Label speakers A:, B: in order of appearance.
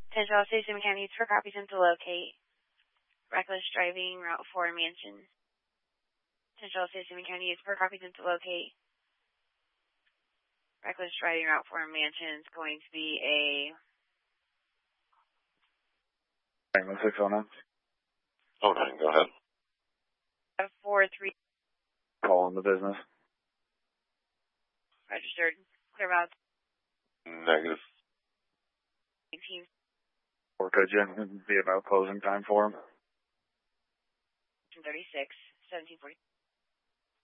A: Central Station Mechanics for copies and to locate. Reckless driving, Route 4 Mansion. Central Station Mechanics for copies and to locate. Reckless driving, Route 4 Mansion is going to be a...
B: Tango 609.
C: Oh, 9, go ahead.
A: 4-3.
B: Calling the business.
A: Registered. Clear route.
C: Negative.
A: 18.
B: Or could you be about closing time for him?
A: 36, 1740.